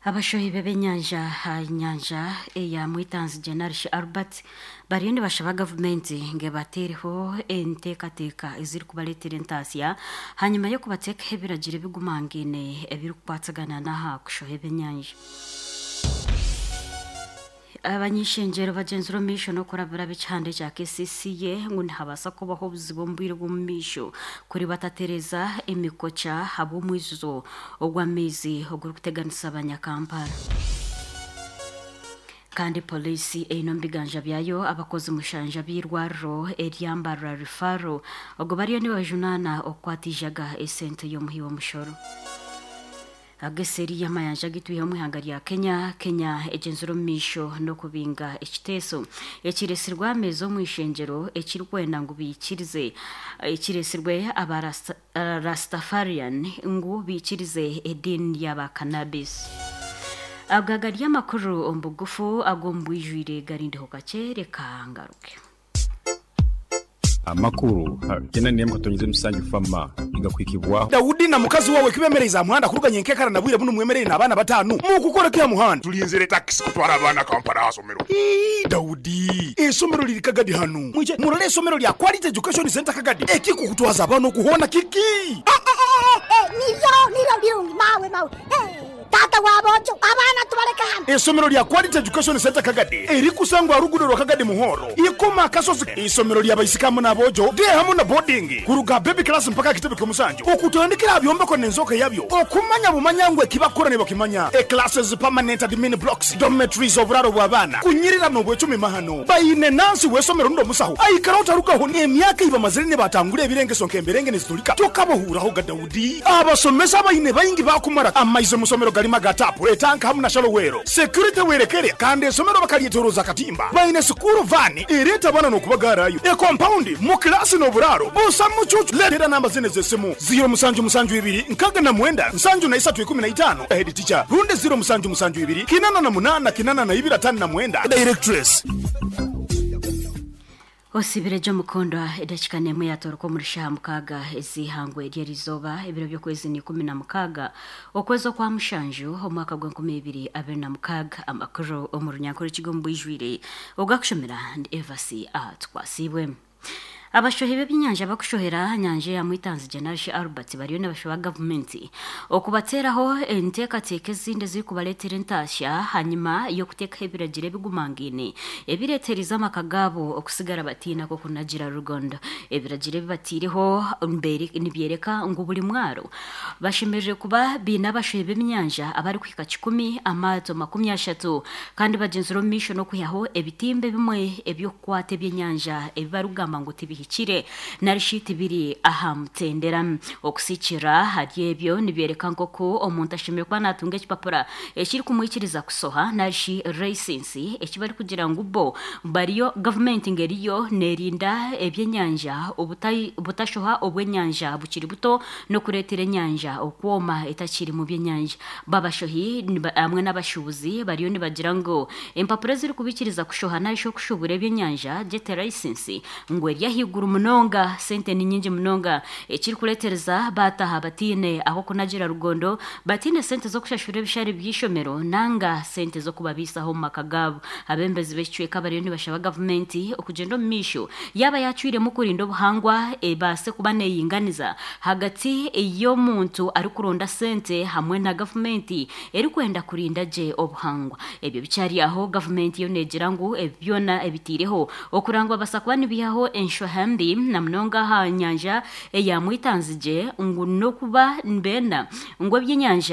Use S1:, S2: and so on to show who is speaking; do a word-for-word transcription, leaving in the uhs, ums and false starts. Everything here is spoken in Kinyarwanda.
S1: Abashohi b'enyanja inyanja eya Mwitanzi General Albert bariyoni bashaba government nge batereho entekateka iziri kubaletera entasiya hanyuma yo kubateka hebiragire bigumangene ebiri kupatsagana naha kushohe b'enyanja. Abanyishengero bagenzura misho no kurabira bicande cya K C C ye ngo ntabasa ko baho buzibombire gumisho kuri batatereza imikocha habo mwizo ogwamizi oguru kuteganisa abanyakampara. Kandi polisi eino mbiganja byayo abakozi mushanja birwaro eryambara rifaro ogo bariyo ni bajunana okwatijaga esente yo muhiwo mushoro. Ageseri yamayanja gituye mu ihangari ya Kenya Kenya ejenzuro misho no kubinga ekiteso ekiresirwa mezo mu ishengero ekirwenda ngo bikirize ekiresirwe abarasta Rastafarian ngo bikirize edini yaba cannabis. Agagari y'amakuru ombugufu agombwijwire garinde hokacere kangaruke.
S2: Amakuru kena nemba tonyeze musangi fama igakwikibwa
S3: Daudi na mukazi wawe kibemereza muhanda kuruganye nkekara nabwire bunu mwemerere nabana batanu mu gukora kiya muhanda
S4: tulinzere taxi kutwara abana Kampala hasomero.
S3: Daudi esomero liri kagadi hano mwije murale esomero lya Quality Education Center kagadi eki kukutwaza abana kuhona kiki
S5: eh eh eh niyo niyo birungi mawe mawe eh tata wabojo abana tubareka hano
S3: esomero lya Quality Education Center kagadi eri kusangwa ruguriro kagadi muhoro ikoma kasozi esomero lya bayisikamu nabojo de hamuna boarding kuruga baby class mpaka kitebe kumusanjo okutandikira byomba ko nenzoka yabyo okumanya bumanyangwe kibakorane bakimanya e classes permanent admin blocks dormitories oburaro bwabana kunyirira no bwecumi mahano bayine nansi wesomero ndo musaho ayikara utarukaho ni emyaka iba mazirine batangure ebirenge sonke emberenge nezitulika tokabohuraho ga Daudi abasomesa bayine bayingi bakumara amaize musomero galima gatapu etanka hamuna shalowero security werekere kandi esomero bakaliyetoroza katimba bayine school van ireta bana no kubagarayo e compound mu class no buraro busa mucucu letera namba zine zesimu zero musanju musanju ibiri nkaga na mwenda nsanju na isatu ikumi na itano head teacher runde zero musanju musanju ibiri kinana na munana kinana na ibira tani na mwenda directress.
S1: Osibirejo mukondwa edachikane mu yatoroko muri shamukaga ezihangwe ryerizoba ibiro byo kwezi ni kumi na mukaga okwezo kwa mushanju omwaka gwa nkumi ibiri abiri na mukaga amakuru omurunyankuru kigombo ijwire ogakushomera and evasi atwasibwe. Abashohi b'enyanja bakushohera nyanje ya Mwitanzi General Albert bariyo n'abashoba government okubateraho entekateke zinde ziri kubaletera entasya hanyuma yo kuteka ebiragire bigumangine ebireteriza makagabo okusigara batina ko kunagira rugondo ebiragire bibatireho mbere nibyereka ngo buli mwaro bashimeje kuba bina abashohi b'enyanja abari kwika kikumi amato makumi ashatu kandi bagenzuro misho no kuyaho ebitimbe bimwe ebyo kwate by'enyanja ebibarugamba ngo tibihi kire narishiti biri ahamtendera okusikira haryebyo nibyereka ngoko omuntu ashimye kwa natunge kipapura ekiri kumwikiriza kusoha narishi license ekibari kugira ngo bo bariyo government ngeriyo nerinda ebyenyanja obutai butashoha obwenyanja bukiri buto no kuretera nyanja okwoma etakiri mu byenyanja babashohi amwe n'abashubuzi bariyo nibagira ngo empapura ziri kubikiriza kushoha narisho kushubura ebyenyanja jet license ngo yahigu munonga sente ni nyingi munonga ekiri kuletereza bataha batine aho kunagira rugondo batine sente zo kushashura bishari byishomero nanga sente zo kubabisaho makagabo abembezi becweka bariyo ni bashaba government okugendo misho yaba yacwire mu kurindo buhangwa e base kubane yinganiza hagati iyo muntu ari kuronda sente hamwe na government eri kwenda kurinda je obuhangwa ebyo bicyari aho government yo negira ngo ebyona ebitireho okurangwa basakubani bihaho ensho hambi na mnonga ha nyanja eya Mwitanzi je ngo no kuba mbena ngo by'inyanja